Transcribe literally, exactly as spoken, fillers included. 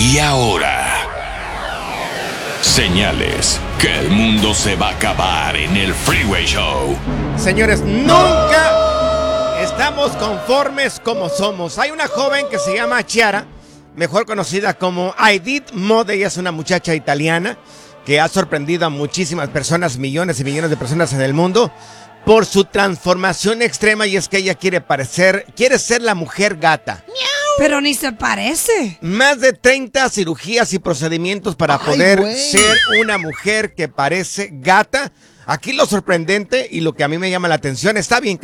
Y ahora, señales que el mundo se va a acabar en el Freeway Show. Señores, nunca estamos conformes como somos. Hay una joven que se llama Chiara, mejor conocida como Edith Mode. Ella es una muchacha italiana que ha sorprendido a muchísimas personas, millones y millones de personas en el mundo, por su transformación extrema, y es que ella quiere parecer, quiere ser la mujer gata. Pero ni se parece. Más de treinta cirugías y procedimientos para Ay, poder güey. ser una mujer que parece gata. Aquí lo sorprendente y lo que a mí me llama la atención, está bien.